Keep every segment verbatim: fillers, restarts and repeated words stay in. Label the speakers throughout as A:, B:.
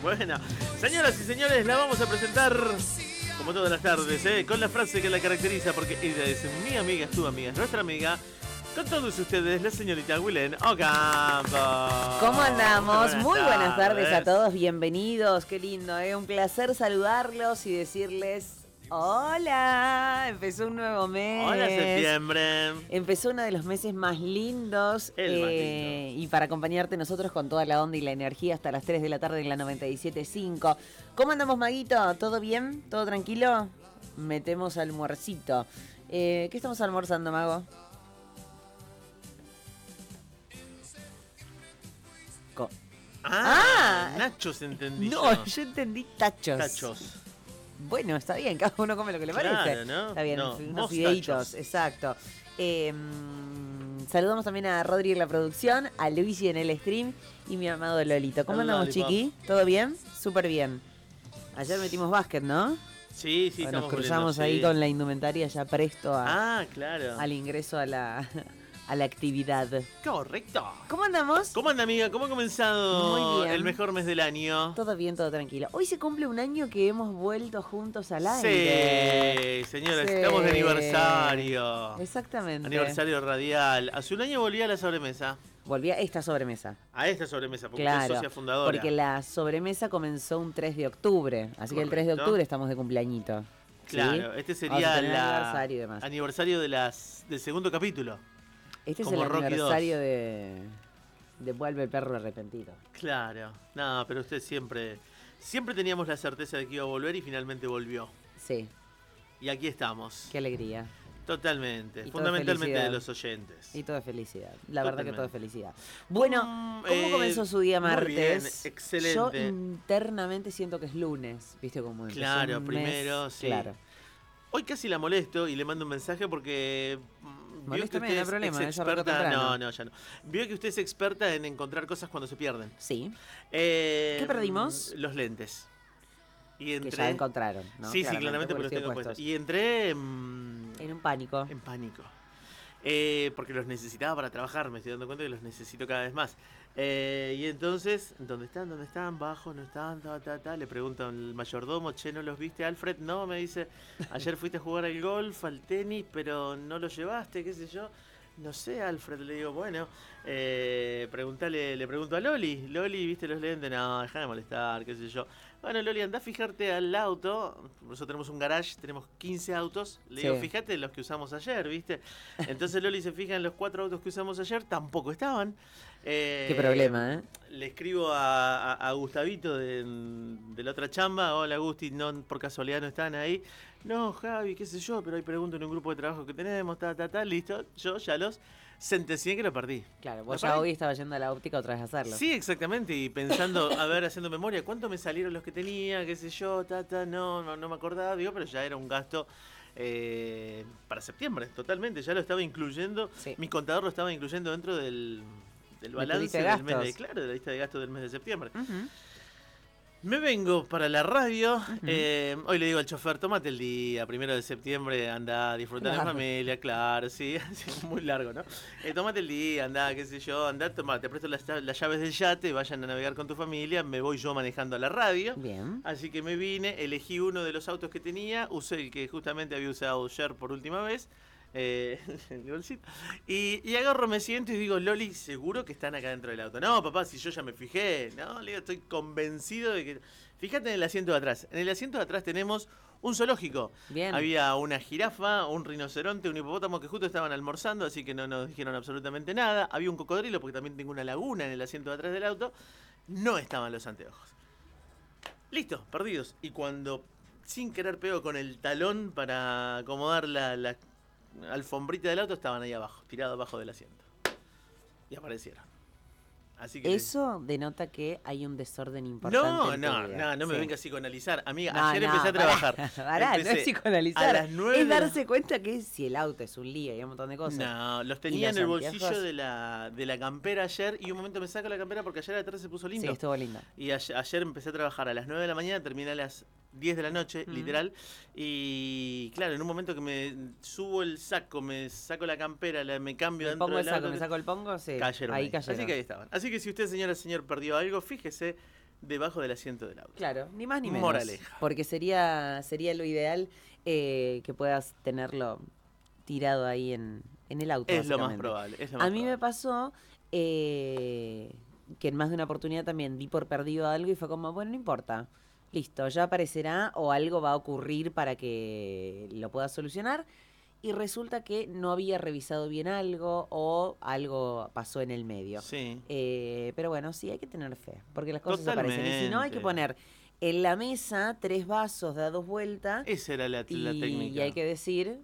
A: Bueno, señoras y señores, la vamos a presentar como todas las tardes, ¿eh? Con la frase que la caracteriza, porque ella es mi amiga, es tu amiga, es nuestra amiga. Con todos ustedes, la señorita Wilén Ocampo.
B: ¿Cómo andamos?
A: Buenas
B: Muy buenas tardes
A: tardes
B: a todos, bienvenidos, qué lindo, ¿eh? Un placer saludarlos y decirles hola, empezó un nuevo mes.
A: Hola, septiembre.
B: Empezó uno de los meses más lindos,
A: El más
B: eh,
A: lindo.
B: Y para acompañarte nosotros con toda la onda y la energía hasta las tres de la tarde en la noventa y siete punto cinco. ¿Cómo andamos, Maguito? ¿Todo bien? ¿Todo tranquilo? Metemos almuercito. Eh, ¿Qué estamos almorzando, Mago? Co-
A: Ah,
B: Ah,
A: nachos entendí
B: No,
A: yo.
B: yo entendí tachos.
A: Tachos.
B: Bueno, está bien, cada uno come lo que le parece.
A: Claro, ¿no?
B: Está bien,
A: No,
B: unos
A: mostachos.
B: fideitos, exacto. Eh, saludamos también a Rodri en la producción, a Luigi en el stream y mi amado Lolito. ¿Cómo
A: El
B: andamos,
A: Lollipop.
B: chiqui? ¿Todo bien? Súper bien. Ayer metimos básquet, ¿no?
A: Sí, sí,
B: Nos
A: estamos
B: cruzamos
A: volviendo,
B: ahí
A: sí.
B: con la indumentaria ya presto a,
A: Ah, claro.
B: al ingreso a la, a la actividad.
A: Correcto.
B: ¿Cómo andamos?
A: ¿Cómo anda, amiga? ¿Cómo ha comenzado
B: Muy bien.
A: el mejor mes del año?
B: Todo bien, todo tranquilo. Hoy se cumple un año que hemos vuelto juntos al aire.
A: Sí, señora,
B: Sí.
A: estamos de aniversario.
B: Exactamente.
A: Aniversario radial. Hace un año volví a la sobremesa.
B: Volví a esta sobremesa.
A: A esta sobremesa, porque
B: Claro,
A: soy socia fundadora.
B: porque la sobremesa comenzó un tres de octubre. Así que el tres de
A: Correcto.
B: octubre estamos de cumpleañito. ¿sí?
A: Claro, este
B: Vamos a
A: sería
B: tener
A: la
B: aniversario y demás.
A: aniversario de las, del segundo capítulo.
B: Este es
A: como
B: el
A: Rocky
B: aniversario de, de Vuelve el perro arrepentido.
A: Claro. No, pero usted siempre, siempre teníamos la certeza de que iba a volver y finalmente volvió.
B: Sí,
A: Y aquí estamos.
B: qué alegría.
A: Totalmente.
B: Y todo
A: Fundamentalmente
B: felicidad.
A: de los oyentes.
B: Y todo de felicidad. La verdad que
A: Totalmente.
B: todo de felicidad. Bueno,
A: Mm,
B: ¿cómo
A: eh,
B: comenzó su día
A: muy
B: martes?
A: bien, excelente.
B: Yo internamente siento que es lunes, ¿viste cómo empezó
A: Claro,
B: un
A: primero,
B: mes?
A: sí.
B: Claro.
A: Hoy casi la molesto y le mando un mensaje porque mm, vio que
B: Moléstame,
A: usted
B: no hay
A: es
B: problema,
A: ex
B: ella arrancó
A: experta.
B: temprano.
A: No, no, ya no. Vio que usted es experta en encontrar cosas cuando se pierden.
B: Sí,
A: Eh,
B: ¿Qué perdimos?
A: Los lentes. Y
B: que
A: entré.
B: ya encontraron, ¿no?
A: Sí, sí, claramente porque los tengo puestos. Y entré mm,
B: En un pánico.
A: en pánico. Eh, porque los necesitaba para trabajar, me estoy dando cuenta que los necesito cada vez más. Eh, y entonces, ¿dónde están? ¿Dónde están? Bajo, no están, ta, ta, ta. Le pregunto al mayordomo, che, ¿no los viste, Alfred? No, me dice, ayer fuiste a jugar al golf, al tenis, pero no los llevaste, qué sé yo. No sé, Alfred, le digo, bueno, eh, preguntale, le pregunto a Loli, Loli, ¿viste los lentes? No, dejá de molestar, qué sé yo. Bueno, Loli, andá a fijarte al auto, nosotros tenemos un garage, tenemos quince autos, le digo,
B: Sí.
A: fíjate en los que usamos ayer, ¿viste? Entonces Loli se fija en los cuatro autos que usamos ayer, tampoco estaban. Eh,
B: Qué problema, ¿eh?
A: Le escribo a, a, a Gustavito de, de la otra chamba, hola Gusti, no, por casualidad no están ahí. No, Javi, qué sé yo, pero hay preguntas en un grupo de trabajo que tenemos, ta, ta, ta, listo. Yo ya los sentencié que lo perdí.
B: Claro, vos
A: ¿Lo
B: ya
A: perdí?
B: hoy estaba yendo a la óptica otra vez a hacerlo.
A: Sí, exactamente, y pensando, a ver, haciendo memoria, ¿cuánto me salieron los que tenía, qué sé yo, ta, ta, no, no, no me acordaba, digo, pero ya era un gasto eh, para septiembre, totalmente, ya lo estaba incluyendo,
B: Sí.
A: mi contador lo estaba incluyendo dentro del, del
B: tu
A: balance
B: lista de
A: del mes de,
B: gastos.
A: claro, de la lista de gastos del mes de septiembre.
B: Ujú.
A: Me vengo para la radio. eh, hoy le digo al chofer, tomate el día, primero de septiembre, anda a disfrutar
B: Claro.
A: en familia, claro, sí, sí, muy largo, ¿no? Eh, tomate el día, anda, qué sé yo, anda, toma, te presto las, las llaves del yate, vayan a navegar con tu familia, me voy yo manejando a la radio.
B: Bien.
A: Así que me vine, elegí uno de los autos que tenía, usé el que justamente había usado ayer por última vez. Eh, el bolsito. Y, y agarro, me siento y digo, Loli, ¿seguro que están acá dentro del auto? No, papá, si yo ya me fijé. No, le digo, estoy convencido de que... Fíjate en el asiento de atrás. En el asiento de atrás tenemos un zoológico.
B: Bien.
A: Había una jirafa, un rinoceronte, un hipopótamo que justo estaban almorzando, así que no nos dijeron absolutamente nada. Había un cocodrilo, porque también tengo una laguna en el asiento de atrás del auto. No estaban los anteojos. Listo, perdidos. Y cuando, sin querer, pego con el talón para acomodar la... la alfombrita del auto, estaban ahí abajo, tirados abajo del asiento. Y aparecieron. Así que
B: Eso denota que hay un desorden importante.
A: no,
B: en tu
A: no,
B: vida.
A: no, no me
B: Sí.
A: venga a psicoanalizar. Amiga,
B: No,
A: ayer
B: no,
A: empecé a
B: pará,
A: trabajar.
B: Pará, no
A: Empecé
B: es psicoanalizar.
A: a las nueve
B: es
A: de la-
B: darse cuenta que si el auto es un lío y hay un montón de cosas.
A: No, los
B: ¿Y
A: tenía
B: los
A: en el
B: anteojos?
A: bolsillo de la, de la campera ayer y un momento me saco la campera porque ayer a la tarde se puso lindo.
B: Sí, estuvo lindo.
A: Y ayer, ayer empecé a trabajar a las nueve de la mañana, terminé a las diez de la noche,
B: Mm.
A: literal. Y claro, en un momento que me subo el saco, me saco la campera, la- me cambio
B: Me
A: dentro
B: pongo el
A: del
B: saco,
A: auto,
B: me saco el pongo, sí.
A: cayeron
B: ahí
A: ahí.
B: cayeron.
A: Así que ahí estaban. Así que si usted, señora, señor, perdió algo, fíjese debajo del asiento del auto.
B: Claro, ni más ni menos.
A: Moraleja.
B: Porque sería, sería lo ideal eh, que puedas tenerlo tirado ahí en, en el auto.
A: Es lo más probable. Es lo más
B: A mí
A: probable.
B: me pasó eh, que en más de una oportunidad también di por perdido algo y fue como, bueno, no importa. Listo, ya aparecerá o algo va a ocurrir para que lo puedas solucionar. Y resulta que no había revisado bien algo o algo pasó en el medio.
A: Sí.
B: Eh, pero bueno, sí, hay que tener fe, porque las cosas
A: Totalmente.
B: aparecen. Y si no, hay que poner en la mesa tres vasos de a dos vueltas.
A: Esa era la,
B: y,
A: la técnica.
B: Y hay que decir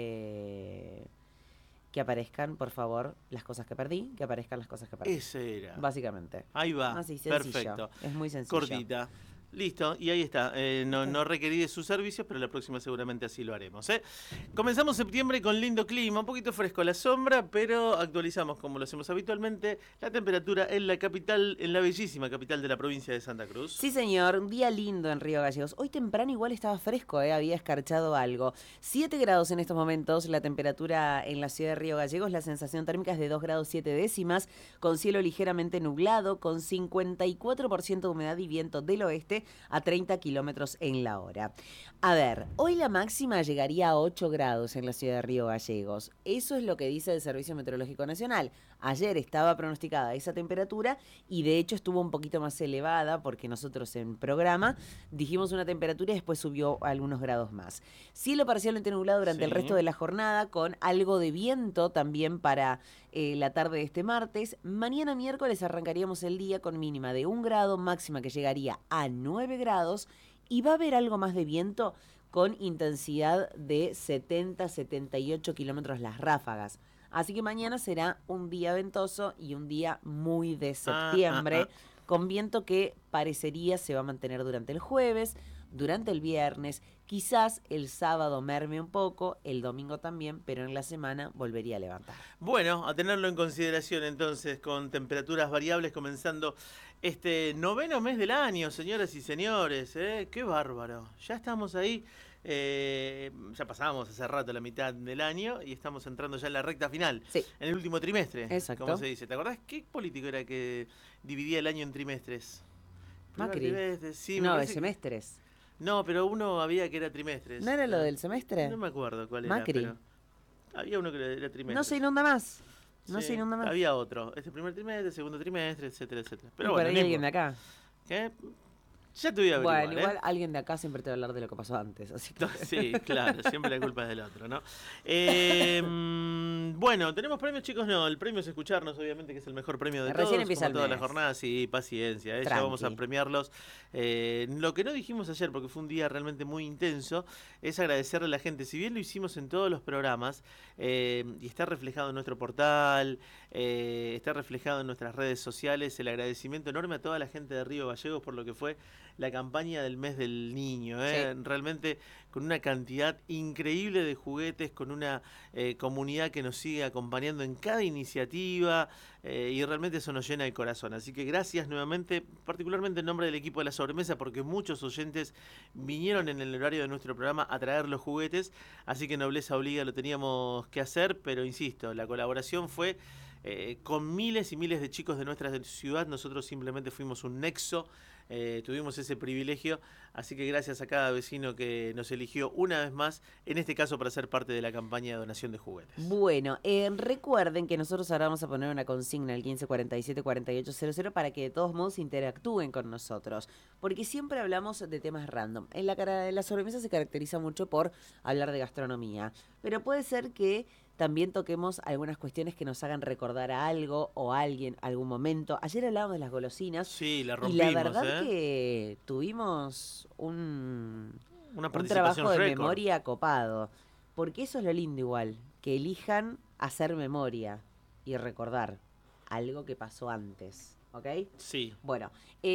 B: eh, que aparezcan, por favor, las cosas que perdí, que aparezcan las cosas que perdí.
A: Esa era.
B: Básicamente.
A: Ahí va.
B: Así, sencillo.
A: Perfecto.
B: Es muy sencillo.
A: Cortita. Listo, y ahí está. Eh, no, no requerí de sus servicios, pero la próxima seguramente así lo haremos. ¿eh? Comenzamos septiembre con lindo clima, un poquito fresco a la sombra, pero actualizamos como lo hacemos habitualmente la temperatura en la capital, en la bellísima capital de la provincia de Santa Cruz.
B: Sí, señor, un día lindo en Río Gallegos. Hoy temprano igual estaba fresco, ¿eh? Había escarchado algo. siete grados en estos momentos, la temperatura en la ciudad de Río Gallegos, la sensación térmica es de dos grados siete décimas, con cielo ligeramente nublado, con cincuenta y cuatro por ciento de humedad y viento del oeste a treinta kilómetros en la hora. A ver, hoy la máxima llegaría a ocho grados en la ciudad de Río Gallegos. Eso es lo que dice el Servicio Meteorológico Nacional. Ayer estaba pronosticada esa temperatura y de hecho estuvo un poquito más elevada porque nosotros en programa dijimos una temperatura y después subió algunos grados más. Cielo parcialmente nublado durante
A: Sí.
B: el resto de la jornada con algo de viento también para eh, la tarde de este martes. Mañana miércoles arrancaríamos el día con mínima de un grado, máxima que llegaría a nueve grados y va a haber algo más de viento con intensidad de setenta a setenta y ocho kilómetros las ráfagas. Así que mañana será un día ventoso y un día muy de septiembre,
A: Ah, ah, ah.
B: con viento que parecería se va a mantener durante el jueves, durante el viernes, quizás el sábado merme un poco, el domingo también, pero en la semana volvería a levantar.
A: Bueno, a tenerlo en consideración entonces, con temperaturas variables comenzando este noveno mes del año, señoras y señores. ¿eh? ¡Qué bárbaro! Ya estamos ahí, eh, ya pasamos hace rato la mitad del año y estamos entrando ya en la recta final,
B: Sí.
A: en el último trimestre,
B: Exacto.
A: como se dice. ¿Te acordás qué político era que dividía el año en trimestres? Primer
B: Macri.
A: trimestre, sí, me
B: No, de
A: parece que-
B: semestres.
A: No, pero uno había que era trimestres.
B: ¿No era lo
A: Ah,
B: del semestre?
A: No me acuerdo cuál
B: Macri.
A: era, pero había uno que era trimestre.
B: No se inunda más. No
A: Sí,
B: se inunda más.
A: había otro. Este primer trimestre, segundo trimestre, etcétera, etcétera. Pero
B: Y
A: bueno,
B: por ahí
A: no
B: alguien de
A: importa.
B: acá.
A: ¿Qué? Ya te voy a averiguar,
B: Bueno,
A: ¿eh?
B: igual alguien de acá siempre te va a hablar de lo que pasó antes. Así que...
A: Sí, claro, siempre la culpa es del otro, ¿no? Eh, mm, bueno, ¿tenemos premios, chicos? No, el premio es escucharnos, obviamente, que es el mejor premio de
B: Recién
A: todos.
B: empieza
A: como
B: el
A: todas
B: mes.
A: las jornadas, sí, paciencia, ¿eh? Ya
B: Tranqui.
A: vamos a premiarlos. Eh, lo que no dijimos ayer, porque fue un día realmente muy intenso, es agradecerle a la gente. Si bien lo hicimos en todos los programas, eh, y está reflejado en nuestro portal, eh, está reflejado en nuestras redes sociales, el agradecimiento enorme a toda la gente de Río Gallegos por lo que fue la campaña del mes del niño, ¿eh?
B: Sí.
A: Realmente con una cantidad increíble de juguetes, con una eh, comunidad que nos sigue acompañando en cada iniciativa, eh, y realmente eso nos llena el corazón. Así que gracias nuevamente, particularmente en nombre del equipo de La Sobremesa, porque muchos oyentes vinieron en el horario de nuestro programa a traer los juguetes, así que nobleza obliga, lo teníamos que hacer, pero insisto, la colaboración fue eh, con miles y miles de chicos de nuestra ciudad. Nosotros simplemente fuimos un nexo. Eh, tuvimos ese privilegio, así que gracias a cada vecino que nos eligió una vez más, en este caso para ser parte de la campaña de donación de juguetes.
B: Bueno, eh, recuerden que nosotros ahora vamos a poner una consigna al quince cuarenta y siete cuarenta y ocho cero cero para que de todos modos interactúen con nosotros, porque siempre hablamos de temas random. En la, cara, en la sobremesa se caracteriza mucho por hablar de gastronomía, pero puede ser que también toquemos algunas cuestiones que nos hagan recordar a algo o a alguien, algún momento. Ayer hablábamos de las golosinas.
A: Sí, la
B: Y
A: rompimos,
B: la verdad
A: ¿eh?
B: que tuvimos un,
A: Una
B: un
A: participación
B: trabajo de
A: récord.
B: memoria copado. Porque eso es lo lindo igual, que elijan hacer memoria y recordar algo que pasó antes, ¿ok?
A: Sí.
B: Bueno,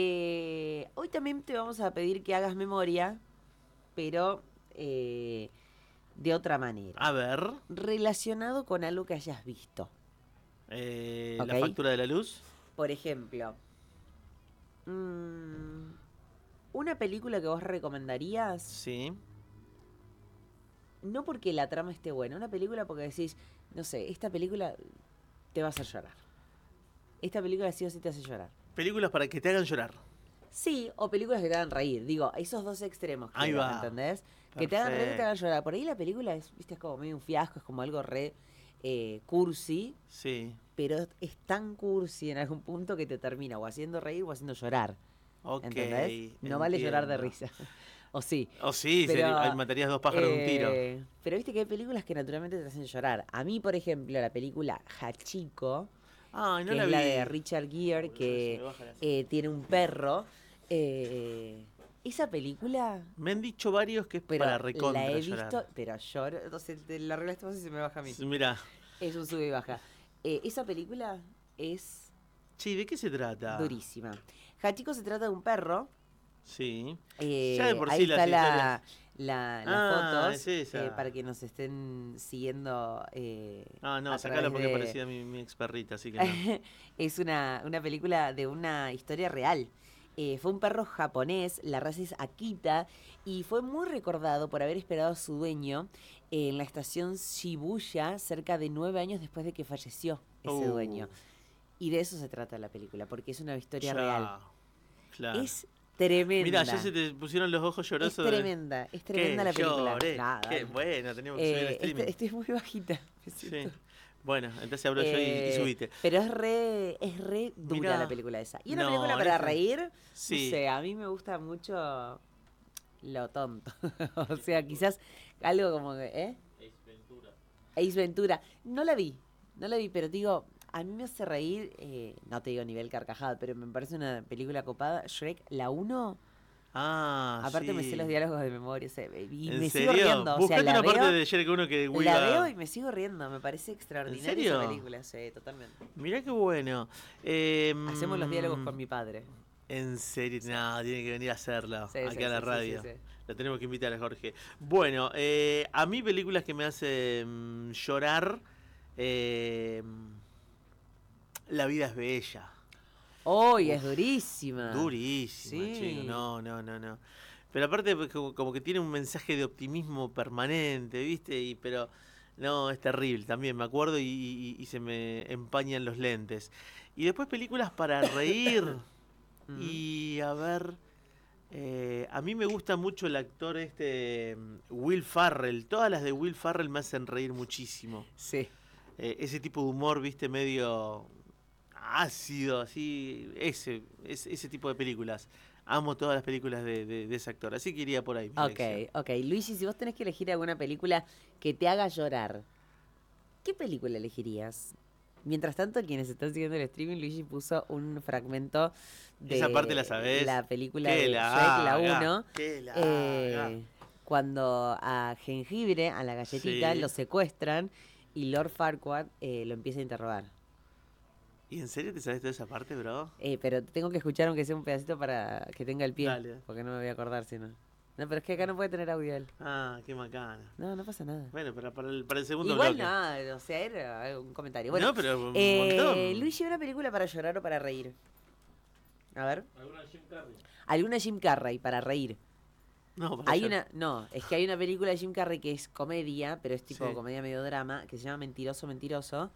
B: eh, hoy también te vamos a pedir que hagas memoria, pero eh, de otra manera.
A: A ver,
B: Relacionado con algo que hayas visto.
A: eh,
B: Ok.
A: la factura de la luz.
B: Por ejemplo, mm, una película que vos recomendarías,
A: Sí.
B: no porque la trama esté buena, una película porque decís, no sé, esta película te va a hacer llorar. Esta película sí o sí te hace llorar.
A: Películas para que te hagan llorar.
B: Sí, o películas que te hagan reír. Digo, esos dos extremos,
A: Ahí
B: quiero,
A: va.
B: ¿entendés? Que te hagan reír y te hagan llorar. Por ahí la película es, viste, es como medio un fiasco, es como algo re eh, cursi,
A: Sí.
B: pero es, es tan cursi en algún punto que te termina o haciendo reír o haciendo llorar.
A: Ok.
B: ¿Entendés? No vale llorar de
A: entiendo.
B: risa. O sí.
A: O sí,
B: Pero,
A: sería- ahí matarías dos pájaros de un tiro.
B: eh, pero viste que hay películas que naturalmente te hacen llorar. A mí, por ejemplo, la película Hachiko,
A: Ay, no
B: que
A: la
B: es
A: vi.
B: la de Richard Gere,
A: Boludo, se me
B: que
A: baja la-
B: eh, tiene un perro. eh, esa película,
A: Me han dicho varios que es
B: pero
A: para
B: la
A: recontra
B: he
A: llorar.
B: visto, pero lloro. Entonces, te la arreglaste vos y se me baja a mí.
A: Mira,
B: Es un sube y baja. Eh, esa película es
A: che, ¿de qué se trata?
B: durísima. Hachiko se trata de un perro.
A: Sí.
B: Eh,
A: Ya de por
B: ahí
A: sí las
B: está la,
A: historias-
B: la, las
A: Ah,
B: fotos
A: es esa.
B: eh, para que nos estén siguiendo. Eh,
A: Ah, no,
B: a
A: sacalo
B: través
A: porque
B: de-
A: parecía mi, mi ex perrita, así que no.
B: Es una, una película de una historia real. Eh, fue un perro japonés, la raza es Akita, y fue muy recordado por haber esperado a su dueño en la estación Shibuya cerca de nueve años después de que falleció ese
A: Uh.
B: dueño. Y de eso se trata la película, porque es una historia
A: Ya,
B: real.
A: Claro.
B: Es tremenda.
A: Mira, ya se te pusieron los ojos
B: es
A: llorosos. de-
B: tremenda, es tremenda
A: ¿Qué?
B: la película.
A: Lloré.
B: Nada,
A: Qué
B: dale.
A: bueno, teníamos que subir el
B: Eh,
A: streaming.
B: este- estoy muy bajita. me
A: Sí.
B: siento.
A: Bueno, entonces hablo yo y, y
B: Eh,
A: subite.
B: Pero es re, es re dura
A: Mirá.
B: la película esa. Y una
A: No,
B: película para
A: esa-
B: reír,
A: Sí.
B: no sé, a mí me gusta mucho lo tonto. O sea, quizás algo como que, ¿eh? Ace Ventura. No la vi, no la vi, pero digo, a mí me hace reír, eh, no te digo nivel carcajada, pero me parece una película copada. Shrek, la uno,
A: Ah,
B: aparte me sé
A: sí.
B: los diálogos de memoria, o sea, y
A: ¿En
B: me
A: serio?
B: sigo riendo. O sea,
A: Buscate
B: la
A: una
B: veo,
A: parte de Shrek uno que
B: la
A: Wiga-
B: veo y me sigo riendo, me parece extraordinaria esa
A: serio?
B: película, sí, totalmente.
A: Mirá qué bueno. Em,
B: Hacemos los diálogos con mi padre.
A: En serio, no, tiene que venir a hacerlo
B: Sí,
A: aquí
B: sí,
A: a la
B: sí, sí,
A: radio.
B: sí, sí.
A: La tenemos que invitar a Jorge. Bueno, eh, a mí películas que me hacen llorar. eh, La vida es bella.
B: ¡Uy, es
A: Uf,
B: durísima!
A: Durísima,
B: Sí.
A: chico. No, no, no, no. Pero aparte pues, como, como que tiene un mensaje de optimismo permanente, ¿viste? Y pero no, es terrible también, me acuerdo y, y- y se me empañan los lentes. Y después películas para reír.
B: Mm.
A: Y a ver, eh, a mí me gusta mucho el actor este mm, Will Ferrell. Todas las de Will Ferrell me hacen reír muchísimo.
B: Sí.
A: Eh, ese tipo de humor, viste, medio ácido, así, ese, ese, ese tipo de películas. Amo todas las películas de, de- de ese actor, así que iría por ahí. mi
B: Ok,
A: elección.
B: ok. Luigi, si vos tenés que elegir alguna película que te haga llorar, ¿qué película elegirías? Mientras tanto, quienes están siguiendo el streaming, Luigi puso un fragmento de
A: Esa parte la sabés.
B: la película
A: Que
B: de
A: la
B: Shrek, la
A: haga,
B: uno.
A: que la
B: eh,
A: haga.
B: cuando a Jengibre, a la galletita,
A: Sí.
B: lo secuestran y Lord Farquaad eh, lo empieza a interrogar.
A: ¿Y en serio te sabes toda esa parte, bro?
B: Eh, pero tengo que escuchar aunque sea un pedacito para que tenga el pie.
A: Dale.
B: Porque no me voy a acordar si no. No, pero es que acá no puede tener audio él.
A: Ah, qué macana.
B: No, no pasa nada.
A: Bueno, para, para, el, para el segundo
B: Igual
A: bloque.
B: no, o sea, era un comentario. Bueno,
A: no, pero un
B: eh,
A: montón.
B: Luigi, ¿una película para llorar o para reír? A ver.
A: ¿Alguna Jim Carrey?
B: Alguna Jim Carrey para reír.
A: No, para
B: Hay
A: llorar.
B: una, no, es que hay una película de Jim Carrey que es comedia, pero es tipo
A: Sí.
B: comedia medio drama, que se llama Mentiroso, Mentiroso.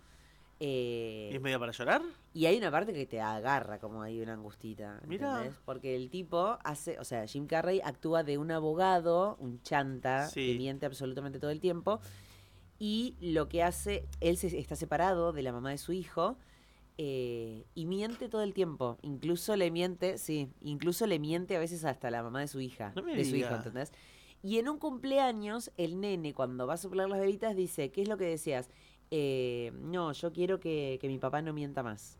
B: Eh,
A: ¿Y es media para llorar?
B: Y hay una parte que te agarra como hay una angustita,
A: Mirá.
B: ¿entendés? Porque el tipo hace, o sea, Jim Carrey actúa de un abogado, un chanta,
A: Sí.
B: que miente absolutamente todo el tiempo, y lo que hace, él se, está separado de la mamá de su hijo, eh, y miente todo el tiempo, incluso le miente, sí, incluso le miente a veces hasta a la mamá de su hija,
A: No me
B: de su hijo,
A: digas.
B: ¿entendés? Y en un cumpleaños, el nene, cuando va a soplar las velitas, dice, ¿qué es lo que deseas? Eh, no, yo quiero que, que mi papá no mienta más.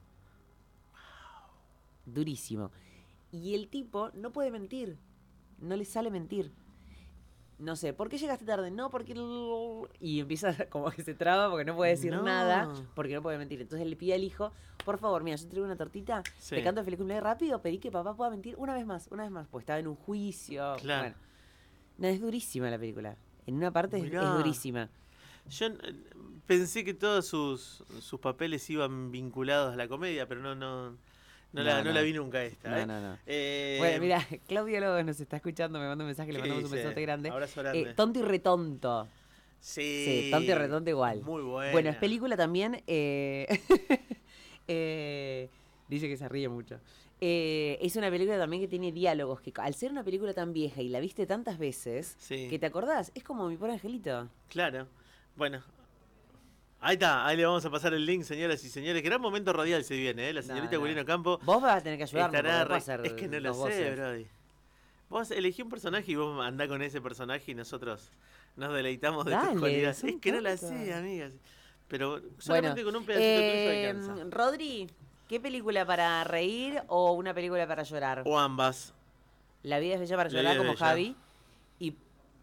B: Durísimo. Y el tipo no puede mentir. No le sale mentir. No sé, ¿por qué llegaste tarde? No, porque... el- Y empieza como que se traba porque no puede decir
A: No.
B: nada, porque no puede mentir. Entonces le pide al hijo, por favor, mira, yo te traigo una tortita,
A: Sí.
B: te canto el feliz cumpleaños rápido, pedí que papá pueda mentir una vez más, una vez más. Pues estaba en un juicio.
A: Claro.
B: Bueno. No, es durísima la película. En una parte es, es
A: Mirá.
B: durísima.
A: Yo eh, pensé que todos sus, sus papeles iban vinculados a la comedia, pero no no no, la,
B: No,
A: no
B: no.
A: la vi nunca esta.
B: No,
A: ¿eh?
B: no, no.
A: Eh,
B: Bueno, mira, Claudio Lobos nos está escuchando, me manda un mensaje, le
A: ¿qué
B: mandamos un
A: dice?
B: besote grande.
A: Abrazo grande.
B: Eh, tonto y retonto.
A: sí,
B: Sí, tonto y retonto igual.
A: Muy buena.
B: Bueno, es película también. eh, eh, dice que se ríe mucho. Eh, es una película también que tiene diálogos, que al ser una película tan vieja y la viste tantas veces,
A: Sí.
B: que te acordás, es como Mi Pobre Angelito.
A: Claro. Bueno. Ahí está, ahí le vamos a pasar el link, señoras y señores. Gran momento radial se viene, ¿eh? La señorita
B: No, no.
A: Wilino Campo.
B: Vos vas a tener que ayudarme,
A: estará
B: porque no puedo
A: re-
B: hacer
A: Es que no lo
B: dos
A: sé,
B: voces.
A: Brody. Vos elegí un personaje y vos andá con ese personaje y nosotros nos deleitamos de
B: Dale,
A: tus cualidades.
B: son
A: Es que no la
B: tontas.
A: sé, amigas. Pero
B: Bueno,
A: solamente con un pedacito
B: eh,
A: tuyo alcanza.
B: Rodri, ¿qué película para reír o una película para llorar?
A: O ambas.
B: La vida es bella para
A: La
B: llorar,
A: vida es
B: como
A: bella.
B: Javi. ¿Y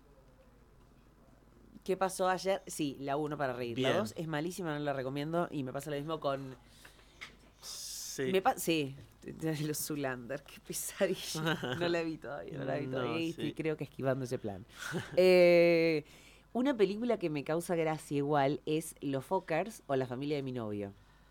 B: qué pasó ayer? Sí, la uno para reír.
A: Bien.
B: La dos es malísima, no la recomiendo. Y me pasa lo mismo con...
A: Sí.
B: Me pa- sí, de los Zulander, qué pesadilla. No la vi todavía, no la vi
A: No,
B: todavía y
A: sí.
B: estoy creo que esquivando ese plan. Eh, una película que me causa gracia igual es Los Fockers o La familia de mi novio.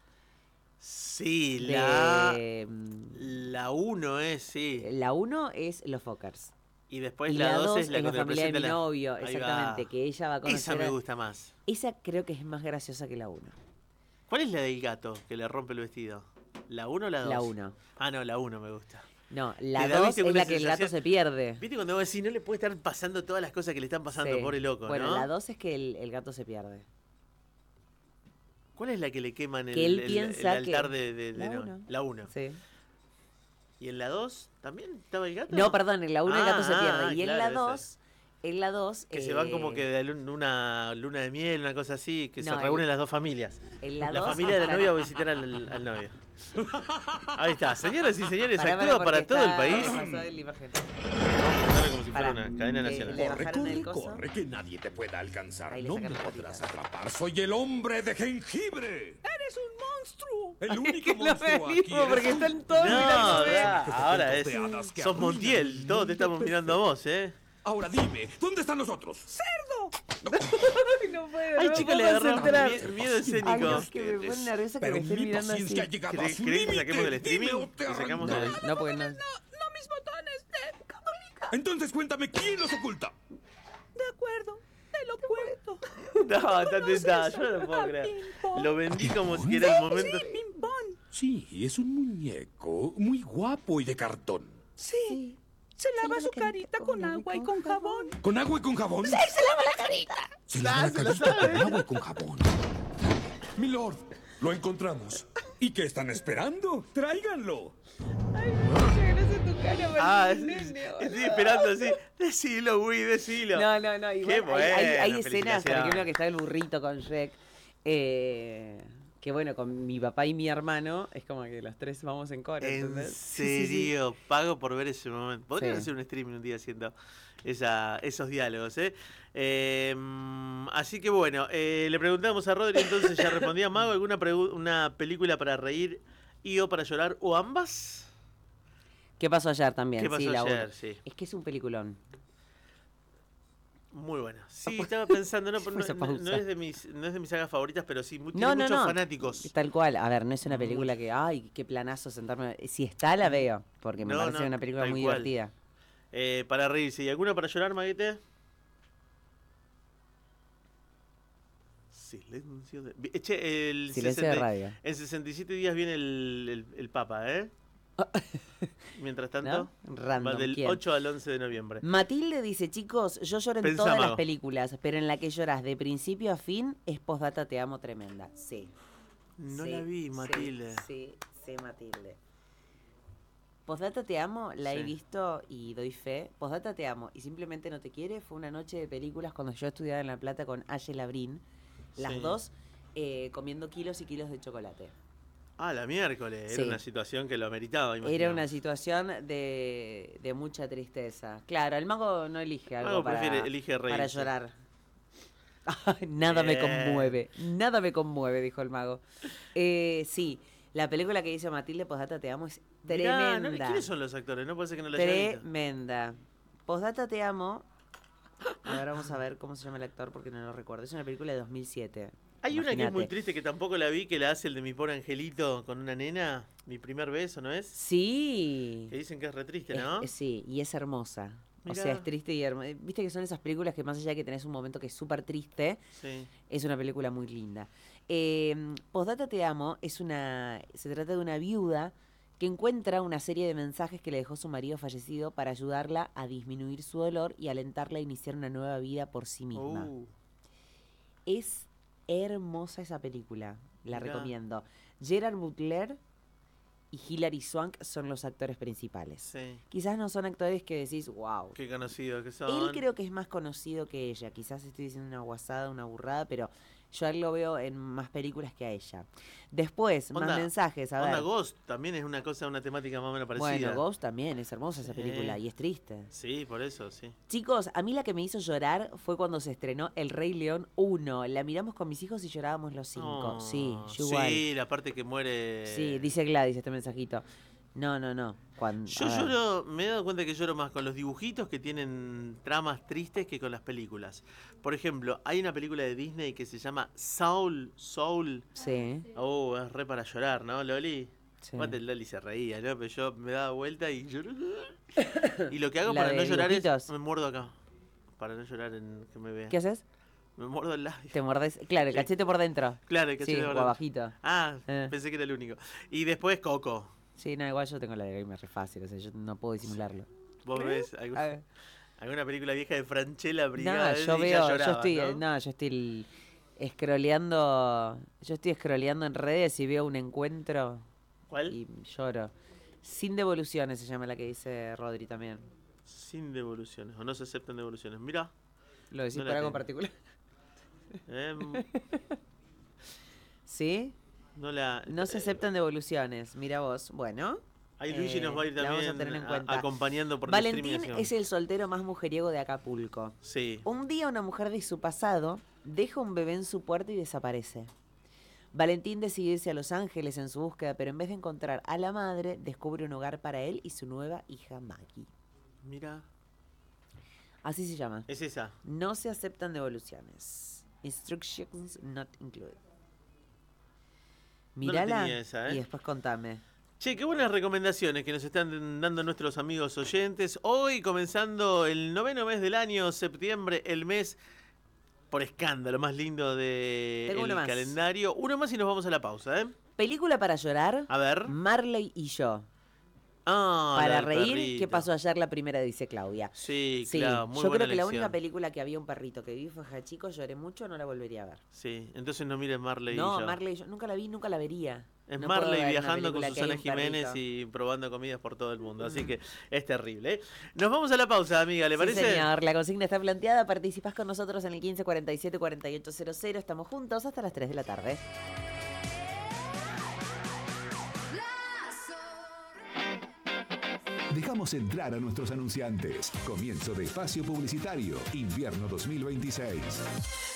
A: Sí,
B: De,
A: la.
B: mm,
A: La uno es, sí.
B: La uno es Los Fockers.
A: Y después
B: Y
A: la
B: la
A: dos
B: dos
A: es la
B: es
A: que
B: La familia de mi
A: representa la-
B: novio,
A: Ahí
B: exactamente,
A: va.
B: que ella va a conocer.
A: Esa me
B: a-
A: gusta más.
B: Esa creo que es más graciosa que la uno.
A: ¿Cuál es la del gato que le rompe el vestido? ¿La uno o la dos?
B: La uno.
A: Ah, no, la uno me gusta.
B: No,
A: Te
B: la
A: da,
B: dos
A: viste,
B: es
A: una
B: la que el gato
A: sensación-
B: se pierde.
A: ¿Viste cuando vos decís, no le puede estar pasando todas las cosas que le están pasando,
B: Sí.
A: pobre loco,
B: Bueno,
A: ¿no?
B: la dos es que el, el gato se pierde.
A: ¿Cuál es la que le queman el,
B: Que él
A: el-
B: piensa
A: el altar
B: que-
A: de, de- de
B: La
A: no-
B: uno.
A: La uno.
B: Sí.
A: ¿Y en la dos también estaba el gato?
B: No, perdón, en la uno el gato se
A: Ah,
B: pierde.
A: ah,
B: Y en
A: claro,
B: la
A: esa.
B: dos, en la dos...
A: Que se
B: eh,
A: van como que de lun- una luna de miel, una cosa así, que
B: No,
A: se
B: el-
A: reúnen las dos familias.
B: En la,
A: La
B: dos
A: familia de la
B: están-
A: novia va a visitar al, al novio. Ahí está, señoras y señores,
B: Pará,
A: actúa
B: pará,
A: para
B: porque
A: todo el
B: está
A: país.
B: pasada la imagen.
A: Vamos a hacerlo como si fuera
B: Pará.
A: una cadena
B: Eh,
A: nacional.
B: le
C: Corre,
B: bajaron el
C: corre,
B: coso.
C: corre, que nadie te pueda alcanzar.
B: Ahí le
C: No me
B: sacaron la
C: podrás
B: patita.
C: atrapar. Soy el hombre de jengibre. ¡Eres un monstruo! El
B: Es
C: único
B: que lo
C: monstruo aquí
B: mismo,
C: eres
B: porque
C: tú.
B: están todos
A: No,
B: mirando.
A: ya, ahora es.
C: de hadas que
A: Sos
C: arruinan
A: Montiel,
C: mi
A: todos te
C: mundo
A: estamos mirando a vos, ¿eh?
C: Ahora dime, ¿dónde están los otros? ¡Cerdo!
B: No puedo,
A: Ay,
B: no
A: chico,
B: puedo
A: le agarró
B: concentrar.
A: mie- miedo
B: Ay,
A: escénico.
B: no, es que me pone nerviosa que
C: Pero
B: me estén
C: mi
B: mirando
C: paciencia
B: así.
C: ha llegado a
A: ¿Querés
C: su
A: querés que
C: límite.
A: saquemos del streaming?
C: Dime o te
A: ¿Que sacamos
C: arranco.
A: del-
B: No, porque no.
D: No mis botones de católica.
C: Entonces cuéntame, ¿quién los oculta?
D: De acuerdo, te lo cuento.
A: No, está tentada, yo no lo puedo creer. Lo vendí como si era el momento.
D: Pimpón.
C: Sí, es un muñeco muy guapo y de cartón.
D: Sí.
B: Sí.
D: Se
B: Se
D: lava
B: lava
D: su
B: carita
D: carita
B: con
D: con
B: agua y
D: agua y
B: con
D: con jabón.
C: ¿Con agua y con jabón?
D: ¡Sí, se lava la carita!
C: Se lava la
A: se lo
C: carita
A: sabe.
C: con agua y con jabón. Milord, lo encontramos. ¿Y qué están esperando? ¡Tráiganlo!
B: Ay, muchas gracias tu cara,
A: Ah,
B: parece un
A: es-
B: nene,
A: estoy
B: boludo.
A: esperando así. Decilo, Wii, decilo.
B: No, no, no. Igual
A: Qué
B: hay, hay- hay
A: buena
B: escenas, por
A: felicitación.
B: ejemplo, que está el burrito con Shrek. Eh, que bueno, con mi papá y mi hermano, es como que los tres vamos en coro.
A: ¿En
B: ¿entendés? Sí, sí, sí.
A: serio? Pago por ver ese momento. Podrían
B: Sí.
A: hacer un streaming un día haciendo esa, esos diálogos, ¿eh? Eh, así que bueno, eh, le preguntamos a Rodri, entonces ya respondía Mago, ¿alguna pregu- una película para reír y o para llorar o ambas?
B: ¿Qué pasó ayer también?
A: ¿Qué pasó
B: sí, la
A: ayer?
B: uno.
A: Sí.
B: Es que es un peliculón.
A: Muy buena. Sí, estaba pensando, no,
B: ¿Qué fue
A: no,
B: esa
A: no-
B: pausa?
A: no es de mis, no es de mis sagas favoritas, pero sí, mu-
B: No,
A: tiene
B: no,
A: muchos
B: no.
A: fanáticos.
B: Tal cual. A ver, no es una película que, ay, qué planazo sentarme. Si está, la veo, porque me
A: No,
B: parece
A: no,
B: una película
A: tal
B: muy
A: cual.
B: divertida.
A: Eh, para reírse. ¿Y alguna para llorar, Maguete? Silencio de... Vi- Che, el
B: Silencio de
A: sesenta
B: radio.
A: en sesenta y siete días viene el, el, el Papa, ¿eh? Mientras tanto,
B: ¿No? Random.
A: va del
B: ¿quién?
A: ocho al once de noviembre.
B: Matilde dice, chicos, yo lloro en
A: Pensá,
B: todas
A: Mago.
B: las películas, pero en la que lloras de principio a fin es Postdata Te Amo tremenda. Sí.
A: No
B: sí,
A: la vi,
B: sí,
A: Matilde.
B: Sí, sí, Matilde. Postdata Te Amo, la he
A: Sí.
B: visto y doy fe. Postdata Te Amo y Simplemente No Te Quiere fue una noche de películas cuando yo estudiaba en La Plata con Aye Labrín. Las
A: Sí.
B: dos eh, comiendo kilos y kilos de chocolate.
A: Ah, la miércoles.
B: Sí.
A: Era una situación que lo ameritaba, imagino.
B: Era una situación de, de mucha tristeza. Claro, el mago no elige algo
A: Mago
B: para,
A: prefiere- elige
B: para
A: reírse.
B: llorar. Nada me
A: Bien.
B: conmueve, nada me conmueve, dijo el mago. Eh, sí, la película que hizo Matilde Postdata Te Amo es
A: Mirá,
B: tremenda.
A: no, ¿quiénes son los actores? No puede ser que no la haya visto.
B: Tremenda. Postdata Te Amo. Ahora vamos a ver cómo se llama el actor porque no lo recuerdo. Es una película de dos mil siete.
A: Hay una que es muy
B: Imagínate.
A: triste que tampoco la vi, que la hace el de Mi Pobre Angelito con una nena. Mi primer beso, ¿no es?
B: Sí.
A: Que dicen que es re triste,
B: Es-
A: ¿no?
B: es- sí, y es hermosa. O
A: Mirá.
B: sea, es triste y hermosa. Viste que son esas películas que más allá de que tenés un momento que es súper triste,
A: Sí.
B: es una película muy linda. Eh, Postdata Te Amo es una. Se trata de una viuda que encuentra una serie de mensajes que le dejó su marido fallecido para ayudarla a disminuir su dolor y alentarla a iniciar una nueva vida por sí misma.
A: Uh,
B: Es hermosa esa película, la
A: Mirá.
B: recomiendo. Gerard Butler y Hilary Swank son los actores principales.
A: sí.
B: Quizás no son actores que decís, wow.
A: Qué conocidos que son.
B: Él creo que es más conocido que ella. Quizás estoy diciendo una guasada, una burrada, pero yo a él lo veo en más películas que a ella. Después,
A: Onda-
B: más mensajes, a
A: Onda
B: ver.
A: Ghost también es una cosa, una temática más o menos parecida.
B: Bueno, Ghost también, es hermosa esa
A: Sí.
B: película y es triste.
A: Sí, por eso, sí.
B: Chicos, a mí la que me hizo llorar fue cuando se estrenó El Rey León uno. La miramos con mis hijos y llorábamos los cinco.
A: No,
B: Sí, yo igual.
A: Sí, la parte que muere.
B: Sí, dice Gladys este mensajito. No, no, no. Cuando,
A: Yo
B: a ver.
A: lloro, me he dado cuenta que lloro más con los dibujitos que tienen tramas tristes que con las películas. Por ejemplo, hay una película de Disney que se llama Soul, Soul.
B: Sí,
A: Oh, es re para llorar, ¿no, Loli?
B: sí.
A: Aparte el Loli se reía, ¿no? Pero yo me daba vuelta y lloro. Y lo que hago
B: ¿La
A: para
B: de
A: no llorar
B: dibujitos?
A: es me muerdo acá. Para no llorar en que me vea.
B: ¿Qué haces?
A: Me muerdo el labio.
B: Te mordés. Claro, el
A: Sí.
B: cachete por dentro.
A: Claro, el
B: Sí,
A: cachete
B: o
A: por dentro.
B: abajito.
A: Ah,
B: Eh.
A: pensé que era el único. Y después Coco.
B: Sí, no, igual yo tengo la de me re fácil, o sea, yo no puedo disimularlo.
A: ¿Vos ves algún-
B: A ver.
A: alguna película vieja de Franchella
B: No,
A: Brigada?
B: yo
A: y ya
B: veo, yo
A: llorabas,
B: estoy,
A: ¿no?
B: ¿no? yo estoy scrolleando, yo estoy scrolleando en redes y veo un encuentro
A: ¿Cuál?
B: y lloro. Sin devoluciones se llama la que dice Rodri también.
A: Sin devoluciones, o no se aceptan devoluciones. Mira,
B: ¿Lo decís
A: No la
B: por algo en
A: tengo.
B: particular?
A: em,
B: ¿Sí?
A: no la...
B: No se
A: eh,
B: aceptan devoluciones, mira vos. Bueno,
A: Ahí Luigi
B: eh,
A: nos va a ir
B: la vamos a
A: también
B: tener en
A: a-
B: cuenta.
A: acompañando por
B: Valentín
A: discriminación.
B: es el soltero más mujeriego de Acapulco.
A: Sí.
B: Un día una mujer de su pasado deja un bebé en su puerta y desaparece. Valentín decide irse a Los Ángeles en su búsqueda, pero en vez de encontrar a la madre, descubre un hogar para él y su nueva hija Maggie.
A: Mira,
B: Así se llama.
A: es esa.
B: No se aceptan devoluciones. Instructions not included.
A: No la
B: Mírala
A: tenía esa, ¿eh?
B: y después contame.
A: Che, qué buenas recomendaciones que nos están dando nuestros amigos oyentes. Hoy comenzando el noveno mes del año, septiembre, el mes por escándalo más lindo del
B: Tengo uno más.
A: calendario. Uno más y nos vamos a la pausa, ¿eh?
B: Película para llorar.
A: A ver.
B: Marley y yo.
A: Ah, la
B: Para
A: del
B: reír,
A: perrito.
B: ¿qué pasó ayer? La primera dice Claudia.
A: Sí,
B: Sí,
A: claro, muy
B: yo
A: buena
B: creo que la
A: elección.
B: única película que había un perrito que vi fue Hachiko, lloré mucho, no la volvería a ver.
A: Sí, entonces no miren Marley
B: no,
A: y yo.
B: Marley, yo nunca la vi, nunca la vería.
A: Es
B: No puedo
A: Marley
B: ver una
A: viajando con
B: película que hay
A: Susana
B: un
A: Jiménez
B: perrito.
A: y probando comidas por todo el mundo. Así que es terrible, ¿eh? Nos vamos a la pausa, amiga, ¿le
B: Sí,
A: parece?
B: señor, la consigna está planteada, participás con nosotros en el quince cuarenta y siete cuarenta y ocho cero cero, estamos juntos hasta las tres de la tarde.
E: Dejamos entrar a nuestros anunciantes. Comienzo de espacio publicitario, invierno dos mil veintiséis.